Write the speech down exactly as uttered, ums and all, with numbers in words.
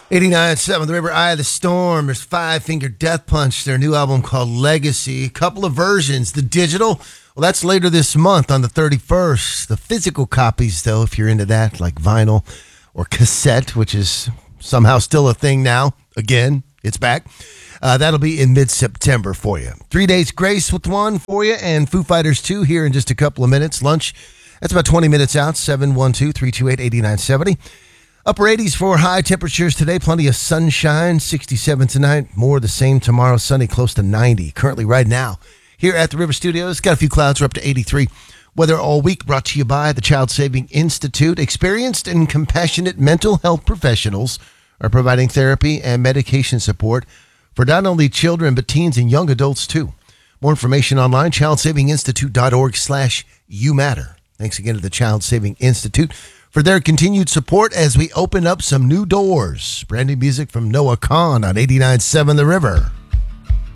eighty-nine point seven The River, Eye of the Storm. There's Five Finger Death Punch, their new album called Legacy. A couple of versions. The digital, well, that's later this month on the thirty-first. The physical copies, though, if you're into that, like vinyl or cassette, which is somehow still a thing now. Again, it's back. Uh, that'll be in mid-September for you. Three Days Grace with one for you, and Foo Fighters two here in just a couple of minutes. Lunch, that's about twenty minutes out. seven one two, three two eight, eight nine seven zero. Upper eighties for high temperatures today. Plenty of sunshine. sixty-seven tonight. More of the same tomorrow. Sunny, close to ninety. Currently right now here at the River Studios. Got a few clouds. We're up to eighty-three. Weather all week brought to you by the Child Saving Institute. Experienced and compassionate mental health professionals are providing therapy and medication support for not only children, but teens and young adults too. More information online, child saving institute dot org slash you matter. Thanks again to the Child Saving Institute for their continued support as we open up some new doors. Brand new music from Noah Kahan on eighty-nine point seven The River.